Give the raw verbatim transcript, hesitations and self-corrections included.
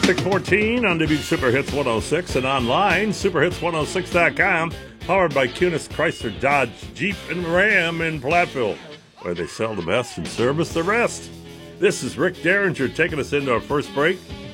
six fourteen on W Super Hits one oh six and online, super hits one oh six dot com, powered by Kunis Chrysler Dodge Jeep and Ram in Platteville, where they sell the best and service the rest. This is Rick Derringer taking us into our first break.